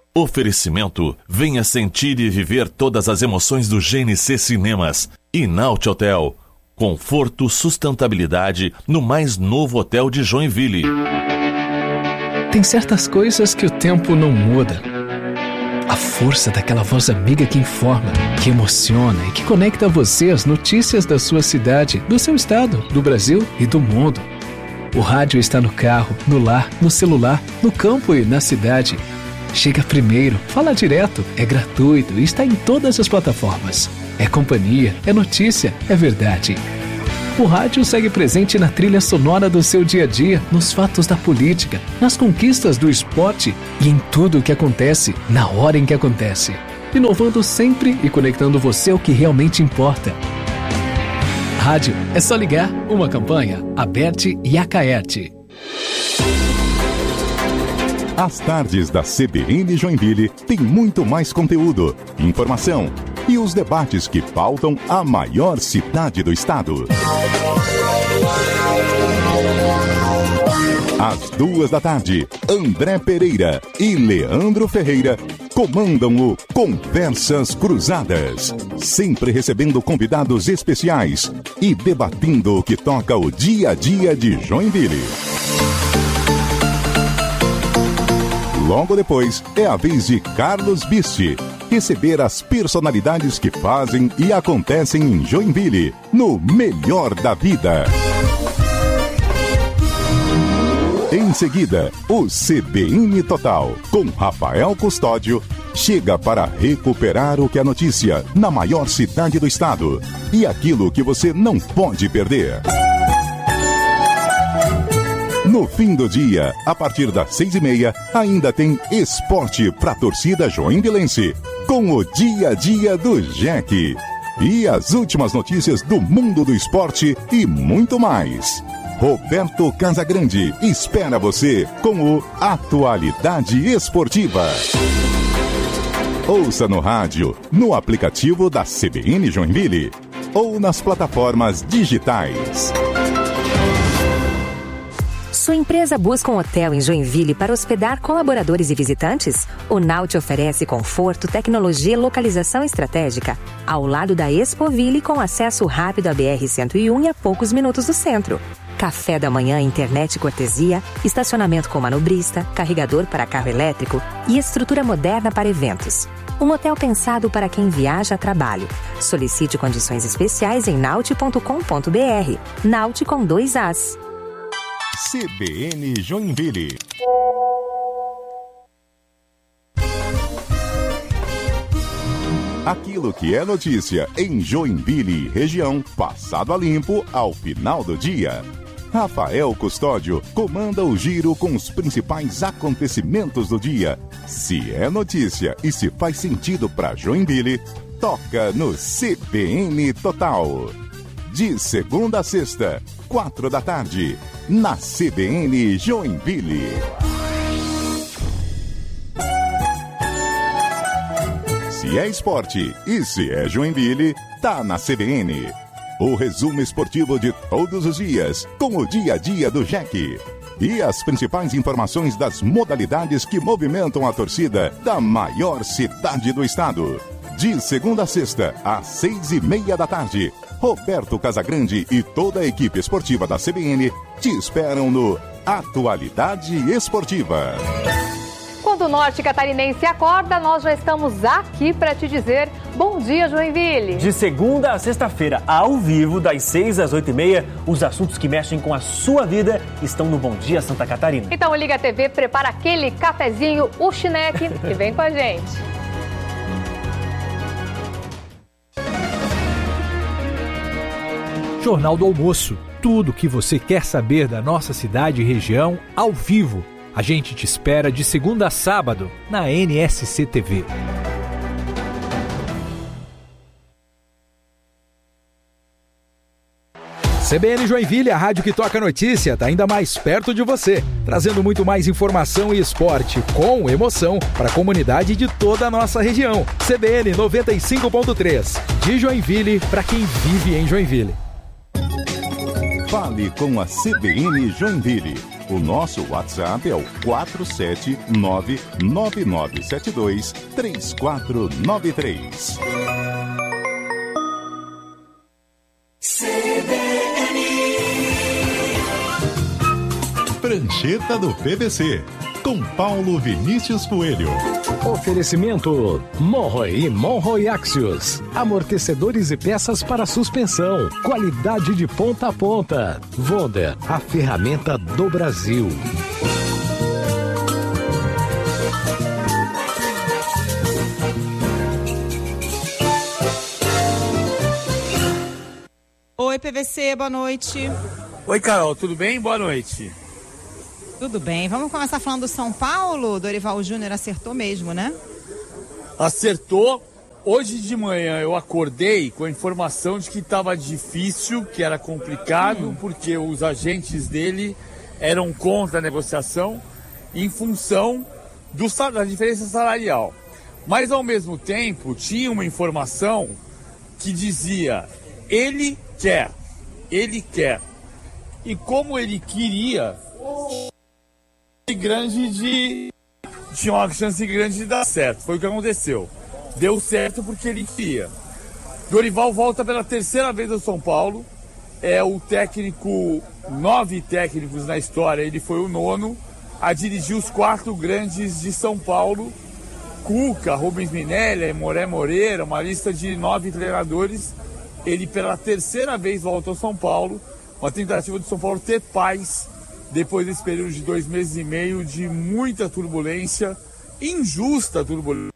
Oferecimento: venha sentir e viver todas as emoções do GNC Cinemas. E Naut Hotel. Conforto, sustentabilidade no mais novo hotel de Joinville. Tem certas coisas que o tempo não muda. A força daquela voz amiga que informa, que emociona e que conecta você às notícias da sua cidade, do seu estado, do Brasil e do mundo. O rádio está no carro, no lar, no celular, no campo e na cidade. Chega primeiro, fala direto, é gratuito e está em todas as plataformas. É companhia, é notícia, é verdade. O rádio segue presente na trilha sonora do seu dia a dia, nos fatos da política, nas conquistas do esporte e em tudo o que acontece, na hora em que acontece. Inovando sempre e conectando você ao que realmente importa. Rádio é só ligar. Uma campanha, Aberte e Acaerte. As tardes da CBN Joinville tem muito mais conteúdo, informação e os debates que pautam a maior cidade do estado. Às 14h, André Pereira e Leandro Ferreira comandam o Conversas Cruzadas, sempre recebendo convidados especiais e debatendo o que toca o dia a dia de Joinville. Logo depois, é a vez de Carlos Bisti receber as personalidades que fazem e acontecem em Joinville, no Melhor da Vida. Em seguida, o CBN Total, com Rafael Custódio, chega para recuperar o que é notícia na maior cidade do estado e aquilo que você não pode perder. No fim do dia, a partir das 6h30, ainda tem esporte para a torcida joinvilense, com o dia a dia do Jack. E as últimas notícias do mundo do esporte e muito mais. Roberto Casagrande espera você com o Atualidade Esportiva. Ouça no rádio, no aplicativo da CBN Joinville ou nas plataformas digitais. Sua empresa busca um hotel em Joinville para hospedar colaboradores e visitantes? O Naut oferece conforto, tecnologia e localização estratégica ao lado da Expoville, com acesso rápido à BR-101 e a poucos minutos do centro. Café da manhã, internet cortesia, estacionamento com manobrista, carregador para carro elétrico e estrutura moderna para eventos. Um hotel pensado para quem viaja a trabalho. Solicite condições especiais em naut.com.br. Naut com 2 As. CBN Joinville. Aquilo que é notícia em Joinville e região, passado a limpo ao final do dia. Rafael Custódio comanda o giro com os principais acontecimentos do dia. Se é notícia e se faz sentido para Joinville, toca no CBN Total. De segunda a sexta, 16h, na CBN Joinville. Se é esporte e se é Joinville, tá na CBN. O resumo esportivo de todos os dias, com o dia a dia do Jack. E as principais informações das modalidades que movimentam a torcida da maior cidade do estado. De segunda a sexta, às 6h30, Roberto Casagrande e toda a equipe esportiva da CBN te esperam no Atualidade Esportiva. Quando o Norte Catarinense acorda, nós já estamos aqui para te dizer bom dia, Joinville. De segunda a sexta-feira, ao vivo, das 6 às 8h30, os assuntos que mexem com a sua vida estão no Bom Dia Santa Catarina. Então liga a TV, prepara aquele cafezinho, o chineque e vem com a gente. Jornal do Almoço. Tudo o que você quer saber da nossa cidade e região ao vivo. A gente te espera de segunda a sábado na NSC TV. CBN Joinville, a rádio que toca notícia, está ainda mais perto de você, trazendo muito mais informação e esporte com emoção para a comunidade de toda a nossa região. CBN 95.3, de Joinville para quem vive em Joinville. Fale com a CBN Joinville. O nosso WhatsApp é o 479-9972-3493. Prancheta do PVC, com Paulo Vinícius Coelho. Oferecimento Monroe e Monroe Axios. Amortecedores e peças para suspensão. Qualidade de ponta a ponta. Wonder, a ferramenta do Brasil. Oi, PVC, boa noite. Oi, Carol, tudo bem? Boa noite. Tudo bem. Vamos começar falando do São Paulo. Dorival Júnior acertou mesmo, né? Acertou. Hoje de manhã eu acordei com a informação de que estava difícil, que era complicado, porque os agentes dele eram contra a negociação em função da diferença salarial. Mas, ao mesmo tempo, tinha uma informação que dizia: ele quer. E como ele queria, tinha uma chance grande de dar certo. Foi o que aconteceu. Deu certo porque ele queria. Dorival volta pela terceira vez ao São Paulo. É o técnico, 9 técnicos na história, ele foi o 9º a dirigir os 4 grandes de São Paulo. Cuca, Rubens Minelli, Moré Moreira, uma lista de 9 treinadores. Ele pela terceira vez volta ao São Paulo. Uma tentativa do São Paulo ter paz depois desse período de 2 meses e meio de muita turbulência, injusta turbulência.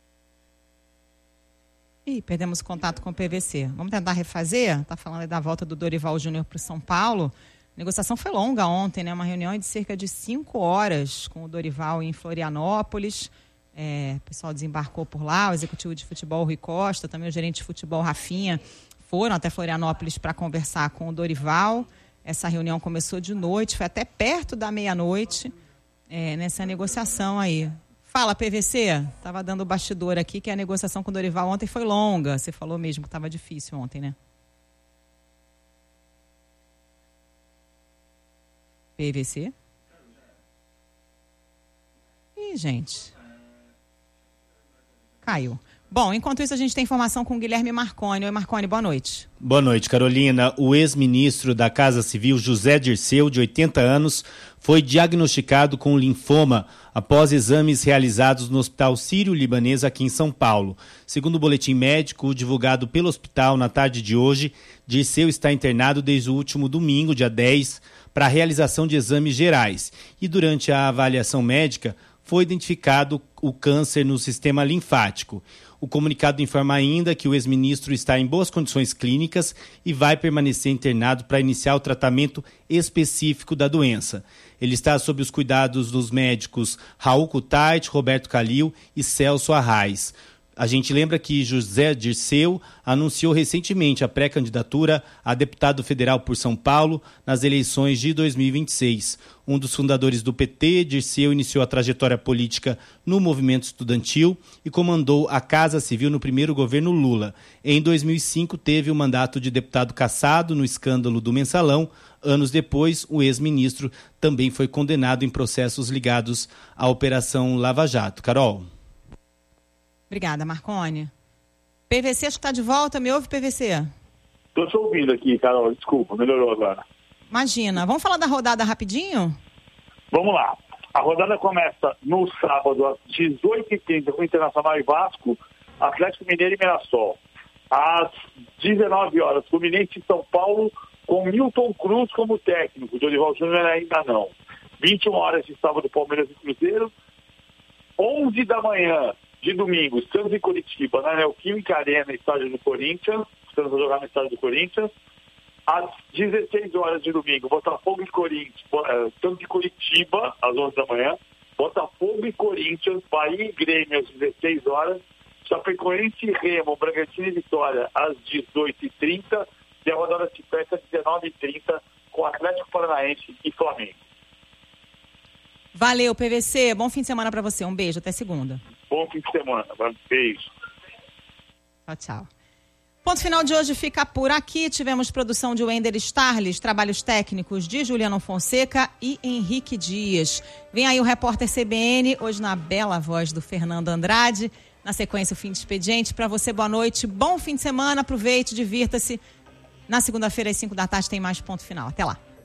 Ih, perdemos contato com o PVC. Vamos tentar refazer? Tá falando aí da volta do Dorival Júnior para o São Paulo. A negociação foi longa ontem, né? Uma reunião de cerca de 5 horas com o Dorival em Florianópolis. O pessoal desembarcou por lá, o executivo de futebol Rui Costa, também o gerente de futebol Rafinha, foram até Florianópolis para conversar com o Dorival. Essa reunião começou de noite, foi até perto da meia-noite, nessa negociação aí. Fala, PVC. Estava dando o bastidor aqui que a negociação com o Dorival ontem foi longa. Você falou mesmo que estava difícil ontem, né? PVC? Ih, gente. Caiu. Bom, enquanto isso a gente tem informação com o Guilherme Marconi. Oi, Marconi, boa noite. Boa noite, Carolina. O ex-ministro da Casa Civil, José Dirceu, de 80 anos, foi diagnosticado com linfoma após exames realizados no Hospital Sírio-Libanês aqui em São Paulo. Segundo o boletim médico divulgado pelo hospital na tarde de hoje, Dirceu está internado desde o último domingo, dia 10, para a realização de exames gerais. E durante a avaliação médica, foi identificado o câncer no sistema linfático. O comunicado informa ainda que o ex-ministro está em boas condições clínicas e vai permanecer internado para iniciar o tratamento específico da doença. Ele está sob os cuidados dos médicos Raul Kutait, Roberto Calil e Celso Arraes. A gente lembra que José Dirceu anunciou recentemente a pré-candidatura a deputado federal por São Paulo nas eleições de 2026. Um dos fundadores do PT, Dirceu iniciou a trajetória política no movimento estudantil e comandou a Casa Civil no primeiro governo Lula. Em 2005, teve o mandato de deputado cassado no escândalo do Mensalão. Anos depois, o ex-ministro também foi condenado em processos ligados à Operação Lava Jato. Carol. Obrigada, Marconi. PVC, acho que está de volta. Me ouve, PVC? Estou te ouvindo aqui, Carol. Desculpa, melhorou agora. Imagina. Vamos falar da rodada rapidinho? Vamos lá. A rodada começa no sábado, às 18h30, com Internacional e Vasco, Atlético Mineiro e Mirassol. Às 19 horas, Fluminense e São Paulo, com Milton Cruz como técnico. Dorival Júnior ainda não. 21 horas de sábado, Palmeiras e Cruzeiro. 11 da manhã de domingo, Santos e Curitiba, na Neoquímica Arena, estádio do Corinthians. Santos vai jogar no estádio do Corinthians. Às 16 horas de domingo, Botafogo e Corinthians, Santos e Curitiba, às 11 da manhã. Botafogo e Corinthians, Bahia e Grêmio, às 16 horas. Chapecoense e Remo, Bragantino e Vitória, às 18h30. E a rodada se fecha às 19h30 com Atlético Paranaense e Flamengo. Valeu, PVC. Bom fim de semana para você. Um beijo. Até segunda. Bom fim de semana. Beijo. Tchau, tchau. Ponto final de hoje fica por aqui. Tivemos produção de Wender Starles, trabalhos técnicos de Juliano Fonseca e Henrique Dias. Vem aí o repórter CBN, hoje na bela voz do Fernando Andrade. Na sequência, o Fim de Expediente. Para você, boa noite, bom fim de semana, aproveite, divirta-se. Na segunda-feira, às 5 da tarde, tem mais Ponto Final. Até lá.